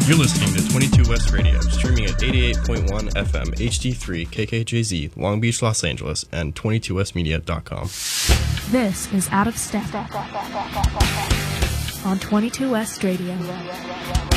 You're listening to 22 West Radio, streaming at 88.1 FM HD3 KKJZ, Long Beach, Los Angeles, and 22westmedia.com. This is Out of Step on 22 West Radio.